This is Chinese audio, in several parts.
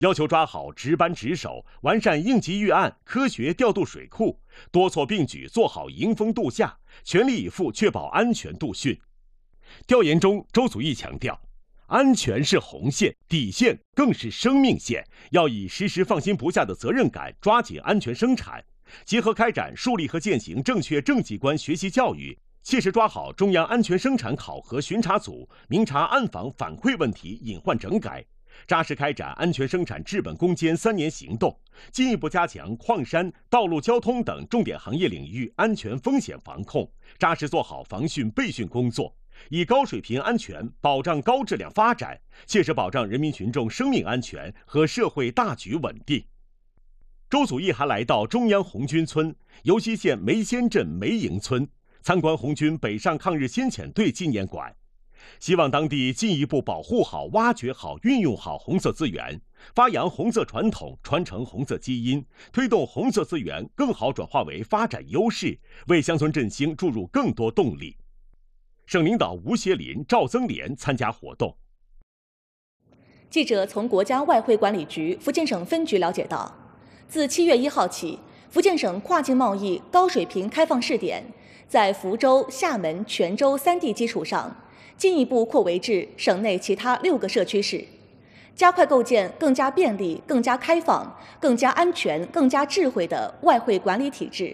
要求抓好值班值守，完善应急预案，科学调度水库，多措并举做好迎风度夏，全力以赴确保安全度汛。调研中，周祖义强调，安全是红线，底线更是生命线，要以时时放心不下的责任感抓紧安全生产，结合开展树立和践行正确政绩观学习教育，切实抓好中央安全生产考核巡查组明察暗访反馈问题隐患整改，扎实开展安全生产治本攻坚3年行动，进一步加强矿山、道路交通等重点行业领域安全风险防控，扎实做好防汛备汛工作，以高水平安全保障高质量发展，切实保障人民群众生命安全和社会大局稳定。周祖义还来到中央红军村尤溪县梅仙镇梅营村，参观红军北上抗日先遣队纪念馆，希望当地进一步保护好、挖掘好、运用好红色资源，发扬红色传统，传承红色基因，推动红色资源更好转化为发展优势，为乡村振兴注入更多动力。省领导吴协林、赵增莲参加活动。 记者从国家外汇管理局福建省分局了解到，自7月1号起，福建省跨境贸易高水平开放试点在福州、厦门、泉州3地基础上，进一步扩围至省内其他6个社区市，加快构建更加便利、更加开放、更加安全、更加智慧的外汇管理体制。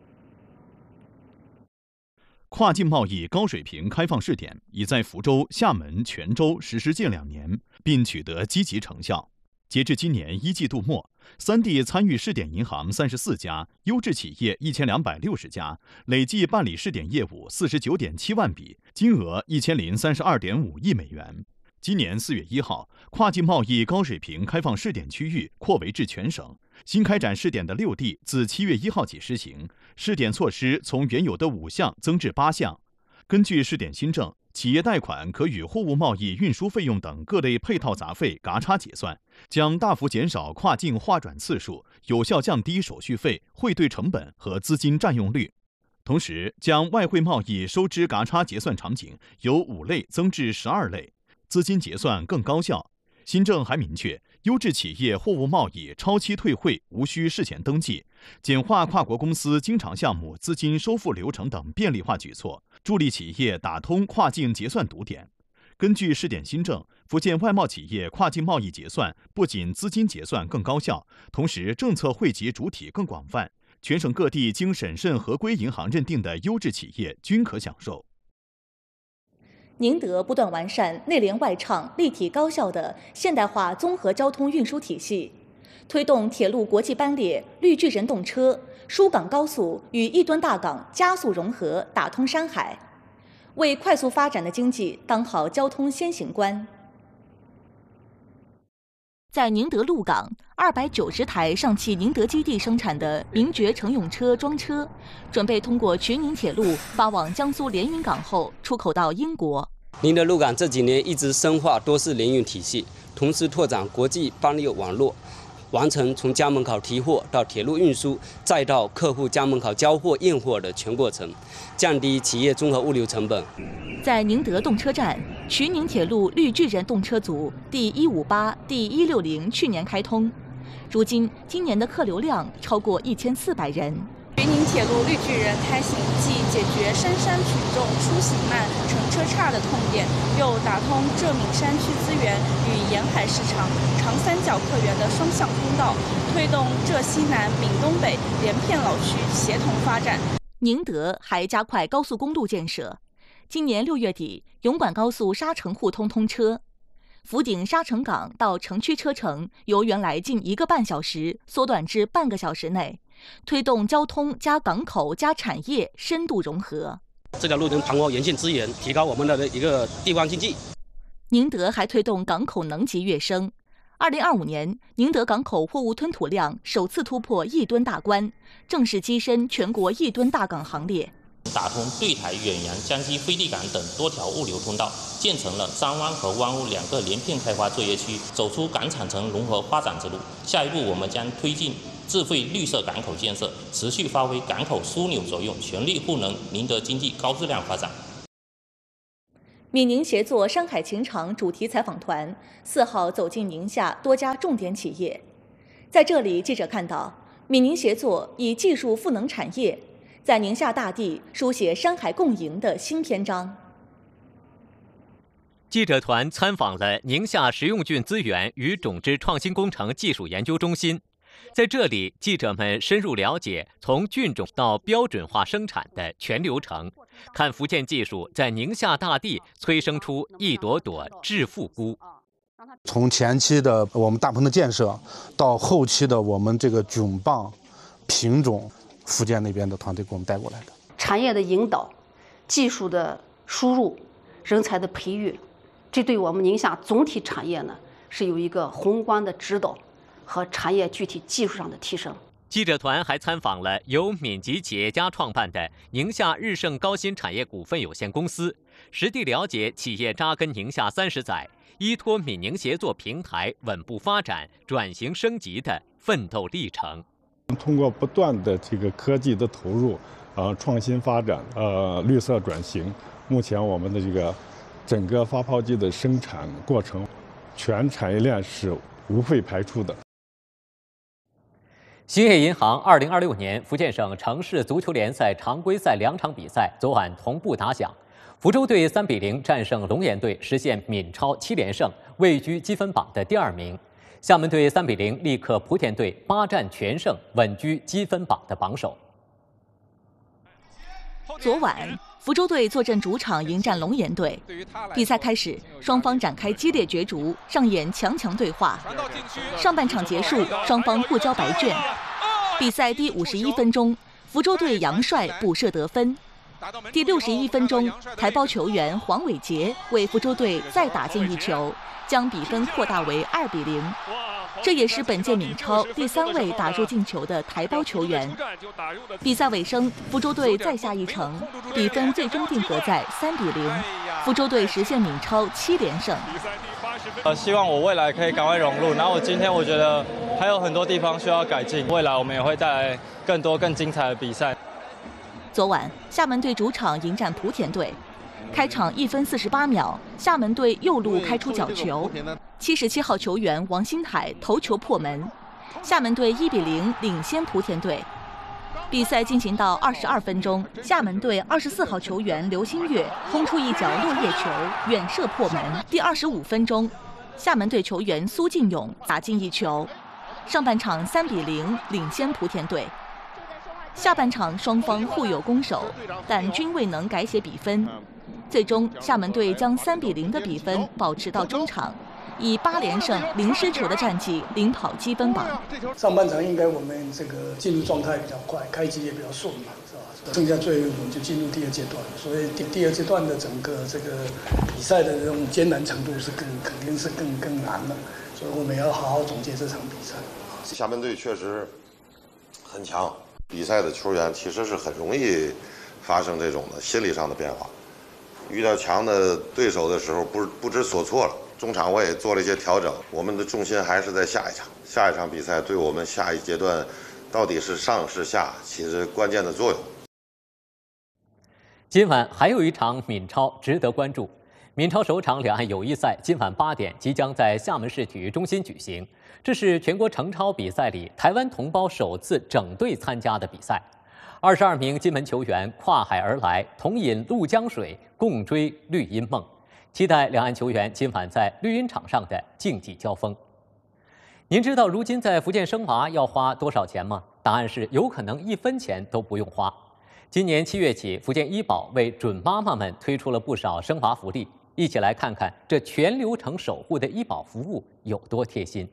跨境贸易高水平开放试点已在福州、厦门、泉州实施近2年，并取得积极成效。截至今年1季度末，3地参与试点银行34家，优质企业1260家，累计办理试点业务49.7万笔，金额1032.5亿美元。今年4月1号，跨境贸易高水平开放试点区域扩围至全省，新开展试点的6地自7月1号起施行，试点措施从原有的5项增至8项。根据试点新政，企业贷款可与货物贸易运输费用等各类配套杂费嘎差结算，将大幅减少跨境划转次数，有效降低手续费、汇兑成本和资金占用率。同时，将外汇贸易收支嘎差结算场景由5类增至12类，资金结算更高效。新政还明确，优质企业货物贸易超期退汇无需事前登记，简化跨国公司经常项目资金收付流程等便利化举措，助力企业打通跨境结算堵点。根据试点新政，福建外贸企业跨境贸易结算不仅资金结算更高效，同时政策惠及主体更广泛，全省各地经审慎合规银行认定的优质企业均可享受。 宁德不断完善内联外畅、立体高效的现代化综合交通运输体系，推动铁路国际班列、绿巨人动车、疏港高速与1吨大港加速融合，打通山海，为快速发展的经济当好交通先行官。在宁德陆港，290台上汽宁德基地生产的名爵乘用车装车，准备通过衢宁铁路发往江苏连云港后出口到英国。 宁德陆港这几年一直深化多式联运体系，同时拓展国际班列网络，完成从家门口提货到铁路运输，再到客户家门口交货验货的全过程，降低企业综合物流成本。 在宁德动车站，衢宁铁路绿巨人动车组第158、第160去年开通，如今今年的客流量超过1400人。 衢宁铁路绿巨人开行，既解决深山群众出行慢、乘车差的痛点，又打通浙闽山区资源与沿海市场、长三角客源的双向通道，推动浙西南、闽东北连片老区协同发展。 宁德还加快高速公路建设。今年6月底，永管高速沙城互通通车，福鼎沙城港到城区车程由原来近1个半小时缩短至半个小时内，推动交通加港口加产业深度融合。 这条路能盘活沿线资源，提高我们的一个地方经济。 宁德还推动港口能级跃升。2025年，宁德港口货物吞吐量首次突破1吨大关，正式跻身全国1吨大港行列。 打通对台、远洋、江西飞地港等多条物流通道，建成了张湾和湾坞2个连片开发作业区，走出港产城融合发展之路。下一步，我们将推进智慧绿色港口建设，持续发挥港口枢纽作用，全力赋能宁德经济高质量发展。 闽宁协作山海情长主题采访团4号走进宁夏多家重点企业，在这里，记者看到闽宁协作以技术赋能产业，在宁夏大地书写山海共赢的新篇章。 记者团参访了宁夏食用菌资源与种质创新工程技术研究中心，在这里，记者们深入了解从菌种到标准化生产的全流程，看福建技术在宁夏大地催生出一朵朵致富菇。 从前期的我们大棚的建设，到后期的我们这个菌棒品种，福建那边的团队给我们带过来的。 产业的引导、技术的输入、人才的培育，这对我们宁夏总体产业呢是有一个宏观的指导和产业具体技术上的提升。 记者团还参访了由闽籍企业家创办的宁夏日盛高新产业股份有限公司，实地了解企业扎根宁夏30载，依托闽宁协作平台稳步发展、转型升级的奋斗历程。 通过不断的这个科技的投入，创新发展，绿色转型，目前我们的这个整个发泡剂的生产过程，全产业链是无废排出的。 兴业银行2026年福建省城市足球联赛常规赛2场比赛昨晚同步打响，福州队3比0战胜龙岩队，实现闽超7连胜，位居积分榜的第2名。厦门队3比0力克莆田队，8战全胜，稳居积分榜的榜首。 昨晚，福州队坐镇主场迎战龙岩队。比赛开始，双方展开激烈角逐，上演强对话。上半场结束，双方互交白卷。比赛第51分钟，福州队杨帅补射得分。第61分钟，台胞球员黄伟杰为福州队再打进一球，将比分扩大为2比0。这也是本届闽超第3位打入进球的台胞球员。比赛尾声，福州队再下一城，比分最终定格在3比0，福州队实现闽超7连胜。 希望我未来可以赶快融入，然后今天我觉得还有很多地方需要改进，未来我们也会带来更多更精彩的比赛。 昨晚，厦门队主场迎战莆田队。开场1分48秒，厦门队右路开出角球，77号球员王新海头球破门，厦门队1比0领先莆田队。比赛进行到22分钟，厦门队24号球员刘新月轰出一脚落叶球，远射破门。第25分钟，厦门队球员苏进勇打进一球。上半场3比0领先莆田队。下半场双方互有攻守，但均未能改写比分。最终，厦门队将3比0的比分保持到中场，以8连胜0失球的战绩领跑积分榜。 上半场应该我们这个进入状态比较快，开机也比较顺嘛，是吧？剩下最后我们就进入第2阶段，所以第2阶段的整个这个比赛的这种艰难程度是肯定是更难了，所以我们要好好总结这场比赛。 厦门队确实很强。比赛的球员其实是很容易发生这种的心理上的变化，遇到强的对手的时候不知所措了。中场我也做了一些调整，我们的重心还是在下一场比赛对我们下一阶段到底是上是下起着关键的作用。 今晚还有一场闽超值得关注，闽超首场两岸友谊赛今晚8点即将在厦门市体育中心举行。这是全国程超比赛里台湾同胞首次整队参加的比赛，22名金门球员跨海而来，同饮鹭江水，共追绿茵梦，期待两岸球员今晚在绿茵场上的竞技交锋。您知道如今在福建生娃要花多少钱吗？答案是有可能1分钱都不用花。今年7月起，福建医保为准妈妈们推出了不少生娃福利，一起来看看这全流程守护的医保服务有多贴心。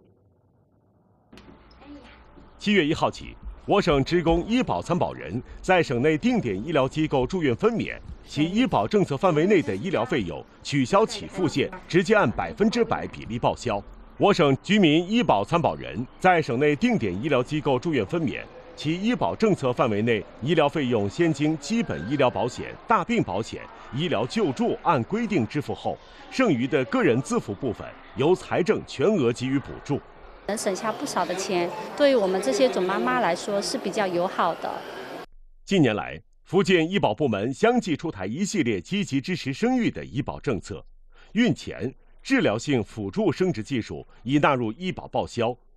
7月1号起，我省职工医保参保人在省内定点医疗机构住院分娩，其医保政策范围内的医疗费用取消起付线，直接按100%比例报销。我省居民医保参保人在省内定点医疗机构住院分娩，其医保政策范围内医疗费用先经基本医疗保险、大病保险、医疗救助按规定支付后，剩余的个人自付部分由财政全额给予补助。 能省下不少的钱，对于我们这些准妈妈来说是比较友好的。 近年来， 福建医保部门相继出台一系列积极支持生育的医保政策，孕前治疗性辅助生殖技术已纳入医保报销。